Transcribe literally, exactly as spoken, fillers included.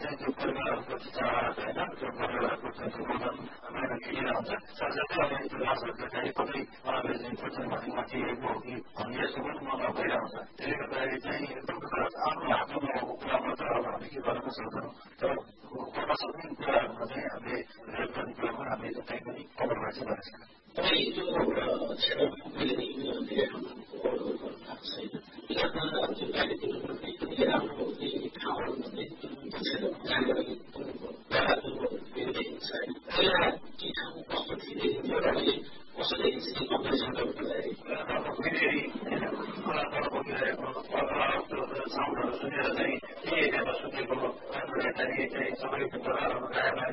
चाहिँ त्यो परिवारहरूको चाहना होइन त्यो परिवारको चाहिँ सम्बोधन बाहिर खेलिरहन्छ साथसाथै अब त्यो लासहरूको चाहिँ कतै अङ्ग्रेजीको चाहिँ माथि माथि हो कि भन्ने यस्तो पनि मनमा भइरहन्छ त्यसले गर्दाखेरि चाहिँ आफ्नो हातमा भएको कुरा मात्र अब हामी के गर्न सक्दैनौँ तर गर्न सक्ने कुराहरूमा चाहिँ हामीले प्रयोग गर्ने कुरामा हामीले जतै पनि कभर गर्छ भनेको छ तपाईँ यो क्षेत्रमा मैले धेरै ठाउँको छैन यसमा जुन कार्यक्रम एकदमै राम्रो हुने ठाउँहरू भन्ने क्षेत्रमा जानकारी छैन पहिला ती ठाउँ कस्तो थिए र अहिले कसरी